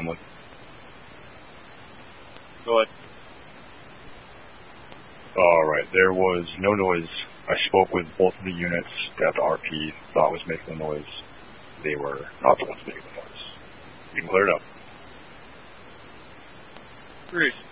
Quinlan. Go ahead. Alright, there was no noise. I spoke with both of the units that the RP thought was making the noise. They were not the ones making the noise. You can clear it up. Bruce.